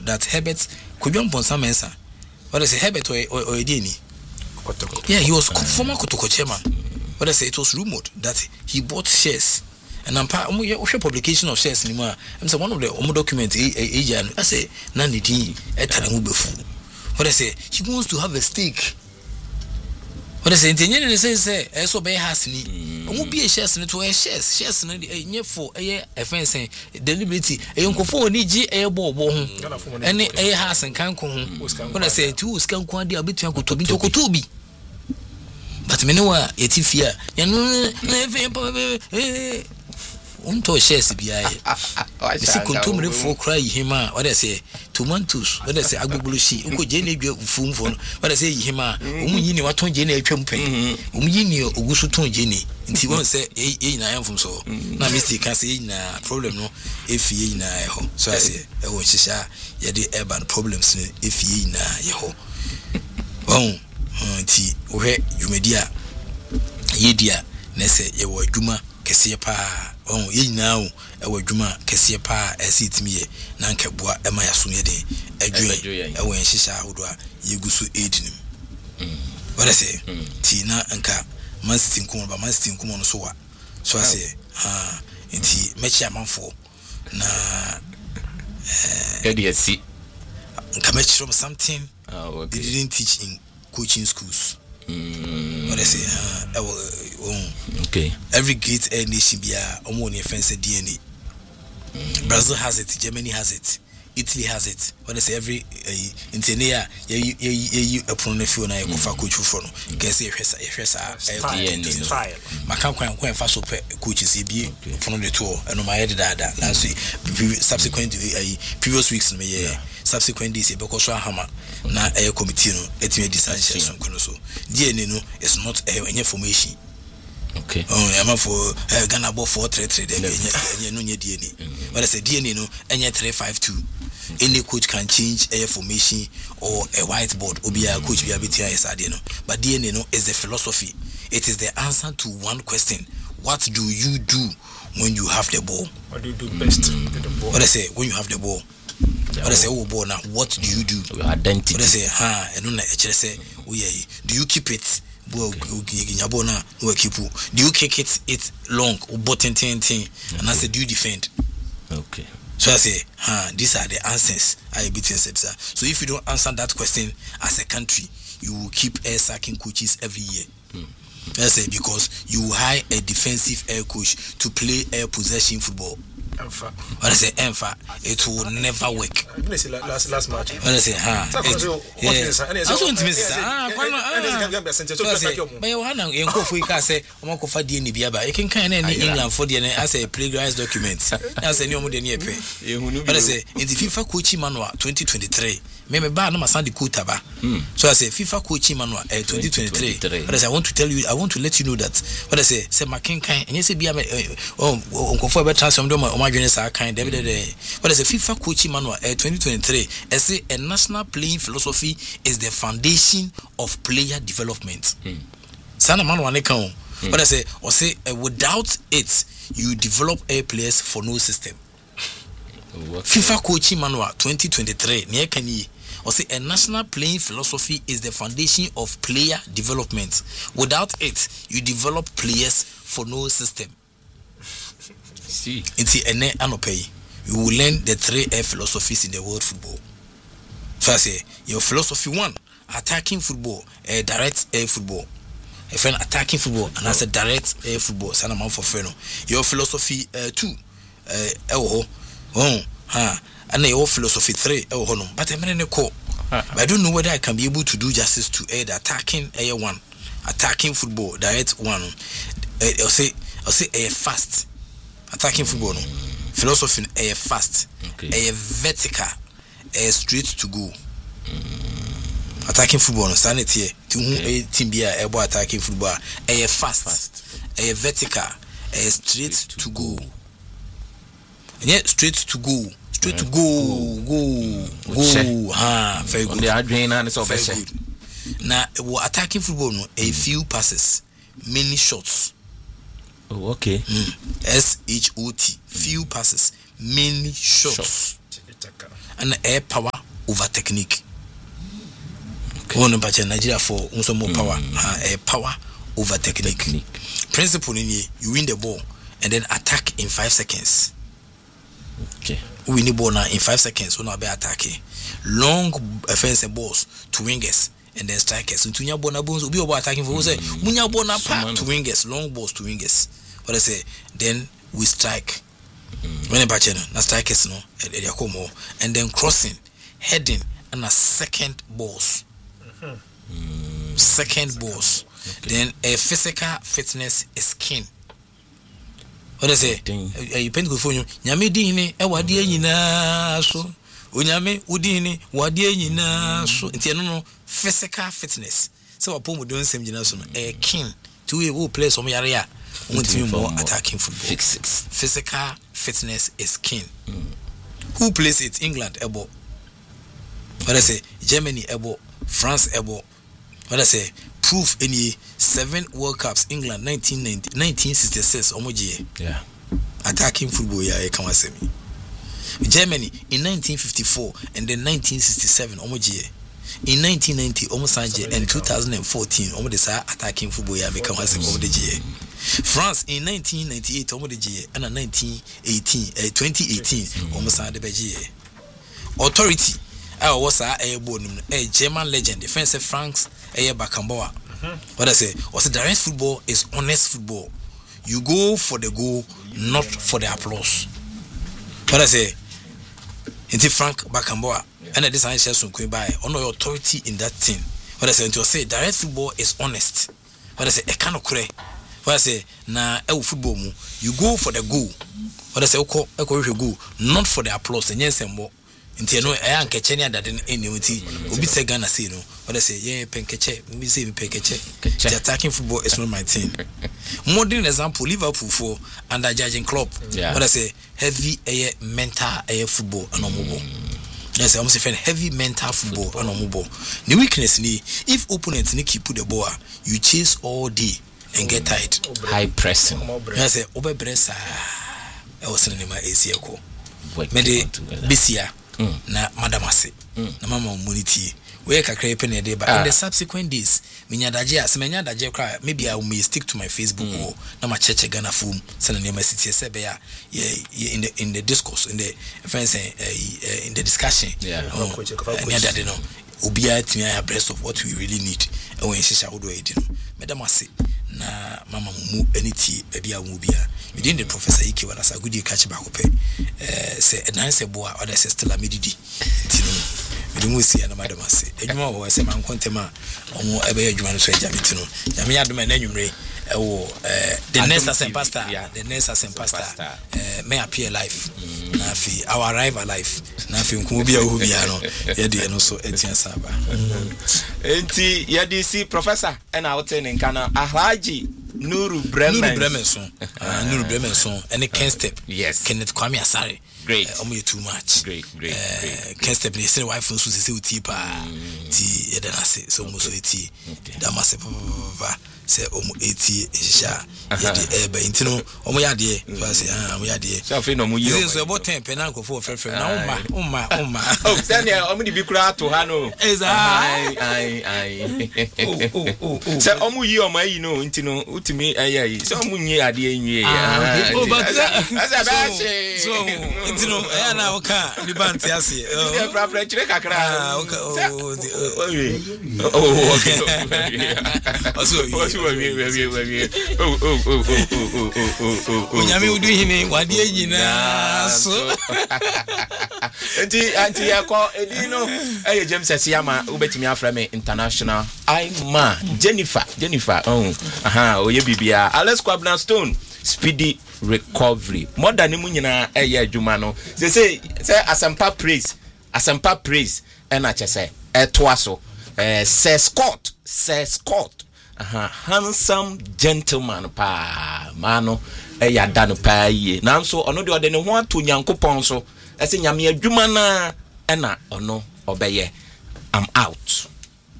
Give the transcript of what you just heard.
that Herbert could jump on some answer. What I say, Herbert or Edini? Yeah, he was former Kotoko chairman. What I say, it was rumored that he bought shares. And I'm part of publication of shares anymore. I'm saying one of the documents, agent, I say, Nandi Etamubefu. What I say, he wants to have a stake. What I say, they say, so be has ni. Won't be a shares in it to a shares in a for a fence deliberately. A young for Niji a bobo. Any a house and can't come. When I say two scan quantity a bit to be to but meanwhile, yet if you unto shares be I see contumely for cry him. What I say, 2 months. What I say, I will see. Uncle Jenny phone phone. What I say, him, Umini, what on Jenny Chumpen, Umini, Ugusuton Jenny. And he won't say, I am from so. Now, Mr. can say, problem no, if ye na ho. So I say, I won't say, yet urban problems if ye na yeho. Oh, T. Where you media ye dear, Nessa, ye were Juma, Cassia pa. Oh, ye now, a word Juma, Cassia pa, as it me, Nanka bois, and my assuming a joy, a when she shall ye go so 18. What I say, Tina and Ka, Mastin come, but Mastin come on so what? So I say, and he met your man for na Eddie see. Come from something they didn't teach in coaching schools. What I say, okay. Every great nation be a more offensive DNA. Brazil has it, Germany has it, Italy has it. What I say, every Intenia, you upon the phone, I go for coach for no. Guess if trial. My can't quite fast coaches, be from the tour, and my head that last week, subsequent previous weeks, subsequent days, because Hammer, now a committee, it may decide some so. DNA is not any information. Okay. Oh, I'm for Ghana bought 4 trade and no DNA. But I said DNA no, and yet 352. Any coach can change a formation or a whiteboard or be a coach be a bit no. But DNA no is the philosophy. It is the answer to one question. What do you do when you have the ball? What do you do best with the ball? What I say when you have the ball? What I say, oh boy, now what do you do? Your identity. What I say, and I say, oh yeah, do you keep it? Do you kick it long or button thing? And I say, do you defend? Okay. So I say, these are the answers I beat so if you don't answer that question as a country, you will keep air sacking coaches every year. I say because you hire a defensive air coach to play air possession football. When I say Enfa, it will never work. Last match. When I say England for the as a plagiarized document. As a new modern year pay. But I say in the FIFA coaching manual 2023. Maybe bad no Sandy Kutaba. So I say FIFA coaching manual 2023. But I want to tell you, I want to let you know that what I say McKinkai and you say be for better transform my journalists are kind every day. But as a FIFA coaching manual 2023, I say a national playing philosophy is the foundation of player development. Sana manual account. But I say without it, you develop air players for no system. FIFA coaching manual 2023 near Kanye. Or say a national playing philosophy is the foundation of player development. Without it, you develop players for no system. See, it's ene anopay. You will learn the 3 air philosophies in the world football. So I say your philosophy 1, attacking football, direct air football. A friend attacking football and I said direct air football. Sana man for friend. Your philosophy 2, and your philosophy 3, but I'm in a call. I don't know whether I can be able to do justice to the attacking air 1, attacking football, direct 1. I'll say a fast. Attacking football, philosophy a fast, a vertical, a straight to go. Attacking football, stand it here. To whom a team be a boy attacking football, a fast, a vertical, a straight to go. And yet straight to go, straight to go. Very good. Very good. Now, attacking football, a few passes, many shots. Oh, okay. SHOT. Few passes, many shots. and air power over technique. One but Nigeria for also more power, power over technique. Principle in you win the ball and then attack in 5 seconds. Okay. Win the ball now in 5 seconds. Will not be attacking. Long offensive balls to wingers and then strikers. And Tunya Bona Bones will be about attacking for say Munya Bona to wingers, long balls to wingers. What I say, then we strike. When a batch na strikers no and then crossing, heading and a second balls. Second balls. Okay. Then a physical fitness is king. What I say? You paint good for you. Nyame dini e wade nyina so. Onyame udini wade nyina so. Nti no physical fitness. So what we don same nyina so no a king. To who play some yare a won't more attacking football. Physical fitness is king. Who plays it? England ebo. What I say? Germany ebo. France ebo. What I say? Proof any 7 World Cups. England 1966 omoji. Yeah. Attacking football ya Kamasemi. Germany in 1954 and then 1967 omoji. In 1990 Omosanje and 2014 omodesa attacking football ya Kamasemi omoji. France in 1998 omoji and 2018 omosande beji. Authority was a German legend, defensive Franks Bakamboa. What I say, was direct football is honest football. You go for the goal, not for the applause. What I say, into Frank Bakamboa, and this I share some by honor authority in that thing. What I say, to say direct football is honest. What I say, a kind of cray. What I say, na football, you go for the goal. What I say, go, not for the applause, and yes, and more. Nti no I anke chenia that in anywity obi say Ghana say no what I say yeah penkeche we say penkeche the attacking football is not my thing. Modern example Liverpool for under Jurgen Klopp what I say heavy mental football and mobile. Yes, I'm saying heavy mental football and mobile. The weakness ni if opponents ni keep the ball you chase all day and get tired. High pressing. Yes, obe bressa I was in my ACL. Mede besia na madam ase na mama munity we kakra pe na dey but in the subsequent days minyadaje as menyadaje kra maybe I may stick to my Facebook or na ma cheche Ghana phone send na my city se be ya in the discourse in the friends in the discussion nyadade no obia timi abreast of what we really need and when shisha wodo edi no madam ase na mama mu aniti bia mu bia within the professor Ike was a good catch back up say a nice boy or the sister Lamididi we don't see another madam say ejuma wo say man kontema omo ebe ejuma no so ejamiti no jame adom na nwumre the next as pastor the next as pastor may appear live na fi our arrive alive na fi nko bia wo bia no ye de no so etia saba enti ye de si professor and out in Ghana Alhaji Nuru Bremenson and Ken Step Kenneth Kwame Asare great too much great Ken Step ni say wife so say uti pa ti eden ase so mo so eti da mase papa say omo eti sha ye de intino omo ya de so say omo ya de so fe no mo yi so about 10 pe na ko for frefre na umma oh say na omo di bi kura to ha no ai say omo yi omo yi no intino utimi ayi say omo nyi ade enyi oh but so intino na oka ni banti ase frefre chire kakra Onyame udu hini wade nyina so anti yakọ edino James Asiama ubetimi afra me international Aima Jennifer oye bibia Alex Kwabna Stone speedy recovery modern mu nyina adwuma no say Asempa praise na chese etoaso Sir Scott handsome gentleman pa mano yada no pa ye nanso ono de ode ne ho ato Nyankopon so ese nyame adwuma na na ono obeye I'm out.